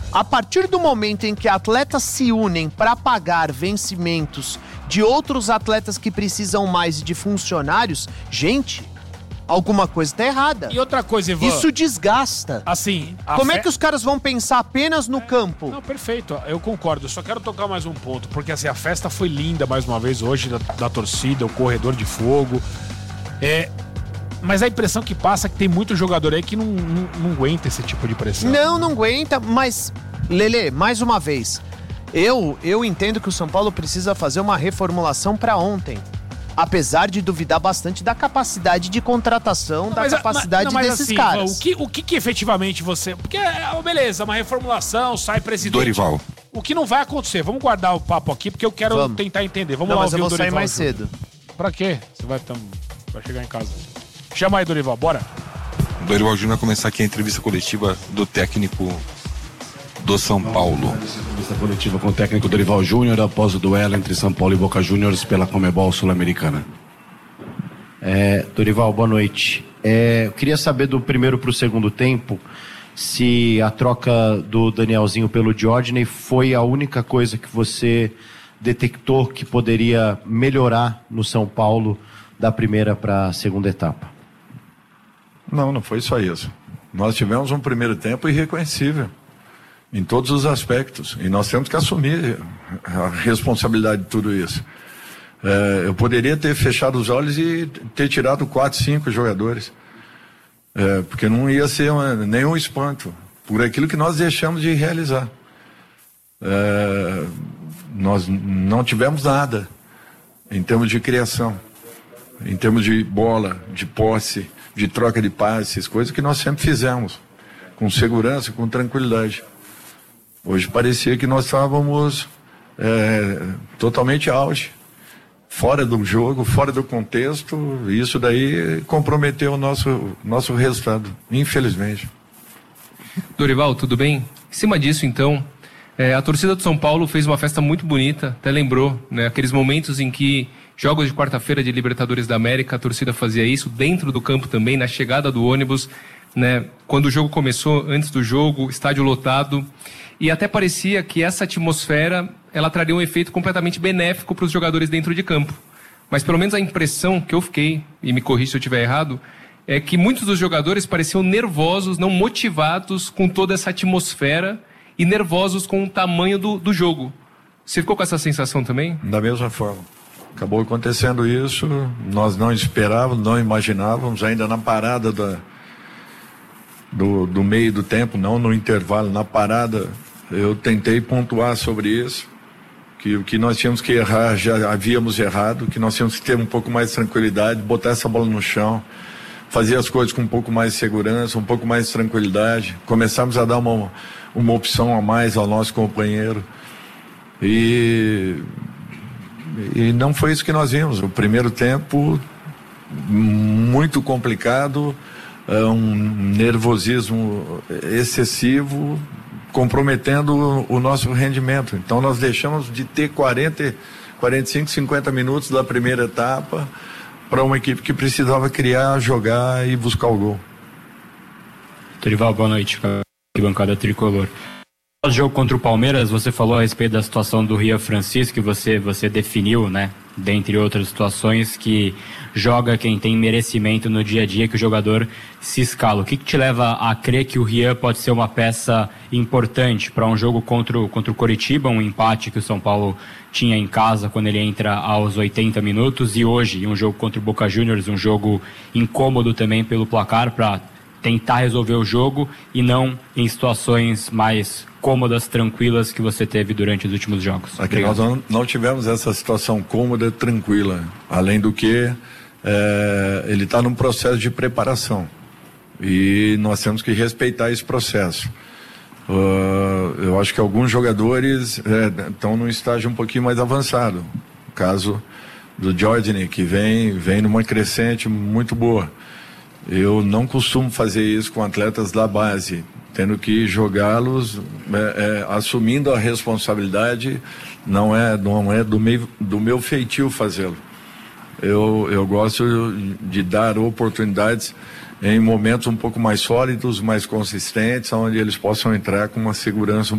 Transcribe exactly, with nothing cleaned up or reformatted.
A partir do momento em que atletas se unem para pagar vencimentos de outros atletas que precisam mais de funcionários, gente, alguma coisa tá errada. E outra coisa, Ivan... Isso desgasta. Assim... Como fe... é que os caras vão pensar apenas no campo? Não, perfeito, eu concordo. Eu só quero tocar mais um ponto, porque assim, a festa foi linda mais uma vez hoje, da, da torcida, o corredor de fogo. É... Mas a impressão que passa é que tem muito jogador aí que não, não, não aguenta esse tipo de pressão. Não, não aguenta, mas... Lelê, mais uma vez, eu, eu entendo que o São Paulo precisa fazer uma reformulação para ontem. Apesar de duvidar bastante da capacidade de contratação, não, da mas, capacidade mas, não, mas desses assim, caras. O que, o que que efetivamente você... Porque, beleza, uma reformulação, sai presidente... Dorival. O que não vai acontecer? Vamos guardar o papo aqui, porque eu quero Vamos. tentar entender. Vamos não, lá mas ouvir eu o vou Dorival. sair mais Júnior. cedo. Pra quê? Você vai, tam... vai chegar em casa. Chama aí, Dorival, bora. Dorival Júnior vai começar aqui a entrevista coletiva do técnico do São Paulo. Entrevista coletiva com o técnico Dorival Júnior após o duelo entre São Paulo e Boca Juniors pela Conmebol Sul-Americana. É, Dorival, boa noite. É, eu queria saber do primeiro para o segundo tempo se a troca do Danielzinho pelo Diógenes foi a única coisa que você detectou que poderia melhorar no São Paulo da primeira para a segunda etapa. Não, não foi só isso. Nós tivemos um primeiro tempo irreconhecível em todos os aspectos e nós temos que assumir a responsabilidade de tudo isso. É, eu poderia ter fechado os olhos e ter tirado quatro, cinco jogadores, é, porque não ia ser uma, nenhum espanto por aquilo que nós deixamos de realizar. É, nós não tivemos nada em termos de criação, em termos de bola, de posse, de troca de passes, coisas que nós sempre fizemos, com segurança, com tranquilidade. Hoje parecia que nós estávamos é, totalmente out, fora do jogo, fora do contexto, e isso daí comprometeu o nosso, nosso resultado, infelizmente. Dorival, tudo bem? Em cima disso, então, é, a torcida do São Paulo fez uma festa muito bonita, até lembrou, né, aqueles momentos em que jogos de quarta-feira de Libertadores da América, a torcida fazia isso, dentro do campo também, na chegada do ônibus, né, quando o jogo começou, antes do jogo, estádio lotado, e até parecia que essa atmosfera, ela traria um efeito completamente benéfico para os jogadores dentro de campo. Mas pelo menos a impressão que eu fiquei, e me corrija se eu estiver errado, é que muitos dos jogadores pareciam nervosos, não motivados com toda essa atmosfera e nervosos com o tamanho do, do jogo. Você ficou com essa sensação também? Da mesma forma. Acabou acontecendo isso, nós não esperávamos, não imaginávamos, ainda na parada da, do, do meio do tempo, não no intervalo, na parada, eu tentei pontuar sobre isso, que o que nós tínhamos que errar, já havíamos errado, que nós tínhamos que ter um pouco mais de tranquilidade, botar essa bola no chão, fazer as coisas com um pouco mais de segurança, um pouco mais de tranquilidade, começamos a dar uma, uma opção a mais ao nosso companheiro, e... E não foi isso que nós vimos. O primeiro tempo muito complicado, um nervosismo excessivo, comprometendo o nosso rendimento. Então nós deixamos de ter quarenta, quarenta e cinco, cinquenta minutos da primeira etapa para uma equipe que precisava criar, jogar e buscar o gol. Dorival, boa noite. Bancada tricolor. No jogo contra o Palmeiras, você falou a respeito da situação do Rian Francisco, que você, você definiu, né, dentre outras situações, que joga quem tem merecimento no dia a dia, que o jogador se escala. O que, que te leva a crer que o Rian pode ser uma peça importante para um jogo contra o, contra o Coritiba, um empate que o São Paulo tinha em casa quando ele entra aos oitenta minutos, e hoje um jogo contra o Boca Juniors, um jogo incômodo também pelo placar, para tentar resolver o jogo e não em situações mais cômodas, tranquilas que você teve durante os últimos jogos? Aqui nós não, não tivemos essa situação cômoda, tranquila. Além do que, é, ele está num processo de preparação e nós temos que respeitar esse processo. Uh, eu acho que alguns jogadores estão é, num estágio um pouquinho mais avançado. O caso do Diógenes, que vem, vem numa crescente muito boa. Eu não costumo fazer isso com atletas da base, tendo que jogá-los, é, é, assumindo a responsabilidade, não é, não é do, meu, do meu feitio fazê-lo. Eu, eu gosto de dar oportunidades em momentos um pouco mais sólidos, mais consistentes, onde eles possam entrar com uma segurança um